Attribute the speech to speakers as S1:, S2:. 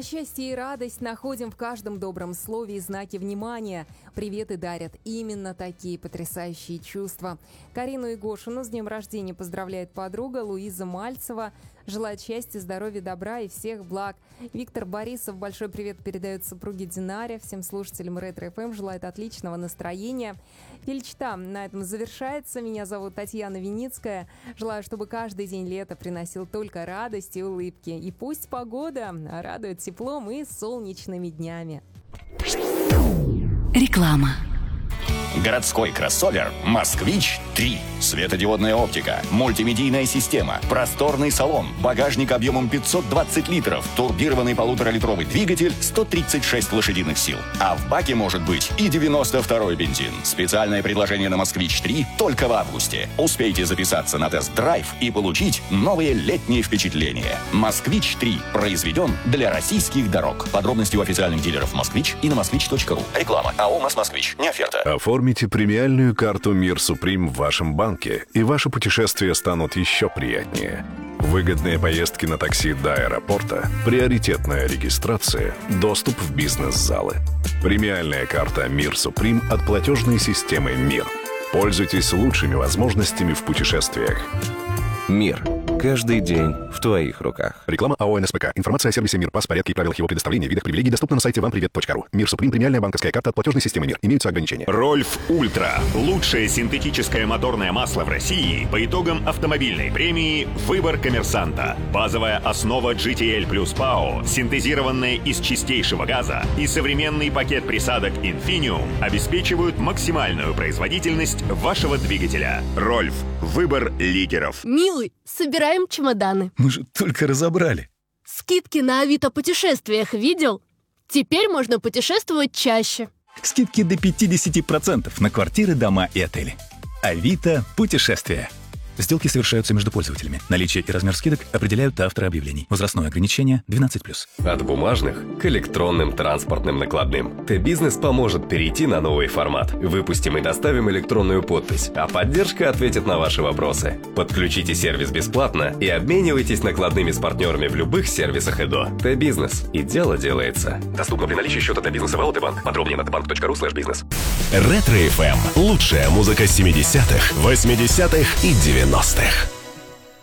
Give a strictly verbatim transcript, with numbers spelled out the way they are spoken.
S1: счастье и радость находим в каждом добром слове и знаке внимания. Приветы дарят именно такие потрясающие чувства. Карину Игошину с днем рождения поздравляет подруга Луиза Мальцева. Желает счастья, здоровья, добра и всех благ. Виктор Борисов большой привет передает супруге Динаре. Всем слушателям Ретро-эф эм желает отличного настроения. Фельчта на этом завершается. Меня зовут Татьяна Виницкая. Желаю, чтобы каждый день лета приносил только радость и улыбки. И пусть погода радует теплом и солнечными днями.
S2: Реклама.
S3: Городской кроссовер «Москвич три». Светодиодная оптика, мультимедийная система, просторный салон, багажник объемом пятьсот двадцать литров, турбированный полуторалитровый двигатель, сто тридцать шесть лошадиных сил. А в баке может быть и девяносто второй бензин. Специальное предложение на «Москвич три» только в августе. Успейте записаться на тест-драйв и получить новые летние впечатления. «Москвич три» произведен для российских дорог. Подробности у официальных дилеров «Москвич» и на москвич точка ру. Реклама. А у нас «Москвич». Не оферта.
S4: Оформите премиальную карту «Мир Суприм» в вашем банке, и ваши путешествия станут еще приятнее. Выгодные поездки на такси до аэропорта, приоритетная регистрация, доступ в бизнес-залы. Премиальная карта «Мир Суприм» от платежной системы «Мир». Пользуйтесь лучшими возможностями в путешествиях.
S5: «Мир». Каждый день в твоих руках.
S4: Реклама АО эн эс пэ ка. Информация о сервисе «Мир», пас, порядке и правилах его предоставления, видах привилегий доступна на сайте вам привет точка ру. «Мир Суприм» — премиальная банковская карта от платежной системы «Мир». Имеются ограничения.
S6: Рольф Ультра. Лучшее синтетическое моторное масло в России по итогам автомобильной премии «Выбор коммерсанта». Базовая основа джи ти эл плюс ПАО, синтезированная из чистейшего газа, и современный пакет присадок Infinium обеспечивают максимальную производительность вашего двигателя. Рольф. Выбор лидеров.
S7: Милый, собираем чемоданы.
S8: Мы же только разобрали.
S7: Скидки на Авито путешествиях видел? Теперь можно путешествовать чаще.
S8: Скидки до пятьдесят процентов на квартиры, дома и отели. Авито путешествия. Сделки совершаются между пользователями. Наличие и размер скидок определяют авторы объявлений. Возрастное ограничение двенадцать плюс.
S5: От бумажных к электронным транспортным накладным. Т-Бизнес поможет перейти на новый формат. Выпустим и доставим электронную подпись, а поддержка ответит на ваши вопросы. Подключите сервис бесплатно и обменивайтесь накладными с партнерами в любых сервисах ЭДО. Т-Бизнес. И дело делается. Доступно при наличии счета Т-Бизнеса в эл тэ банк. Подробнее на тэ банк точка ру слэш бизнес.
S9: Ретро-эф эм. Лучшая музыка семидесятых, восьмидесятых и девяностых.